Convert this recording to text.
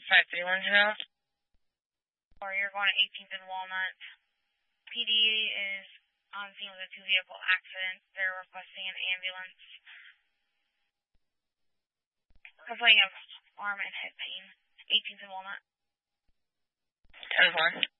5310. Or you're going to 18th and Walnut. PD is on scene with a two-vehicle accident. They're requesting an ambulance. Complaining of arm and head pain. 18th and Walnut. 10-1.